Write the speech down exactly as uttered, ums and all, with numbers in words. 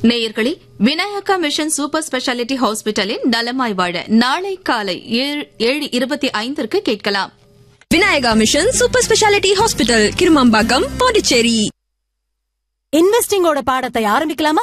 நேயர்களே, Vinayaka mission super speciality ஹாஸ்பிட்டலின் நலமாய் வாழ நாளை காலை ஏழு இருபத்தி ஐந்திற்கு கேட்கலாம். Vinayaka mission super speciality hospital, Kirumampakkam, Pondicherry. இன்வெஸ்டிங்கோட பாடத்தை ஆரம்பிக்கலாமா?